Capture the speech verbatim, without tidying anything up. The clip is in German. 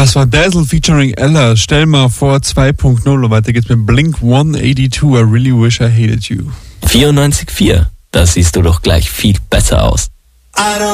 Das war Dazzle featuring Ella. Stell mal vor zwei Punkt null und weiter geht's mit Blink one eighty-two. I really wish I hated you. vierundneunzig Komma vier. Da siehst du doch gleich viel besser aus.